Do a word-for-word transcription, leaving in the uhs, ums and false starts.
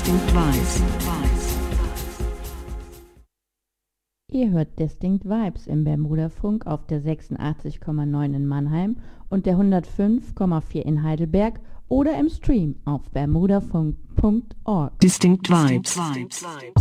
Distinct Vibes. Ihr hört Distinct Vibes im Bermuda-Funk auf der sechsundachtzig Komma neun in Mannheim und der hundertfünf Komma vier in Heidelberg oder im Stream auf bermudafunk punkt org. Distinct Vibes.